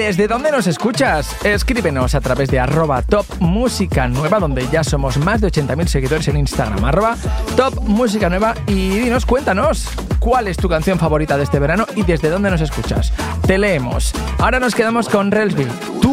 ¿Desde dónde nos escuchas? Escríbenos a través de @topmusicanueva, donde ya somos más de 80.000 seguidores en Instagram, @topmusicanueva, y dinos, cuéntanos, ¿cuál es tu canción favorita de este verano y desde dónde nos escuchas? Te leemos. Ahora nos quedamos con Relsby. Tú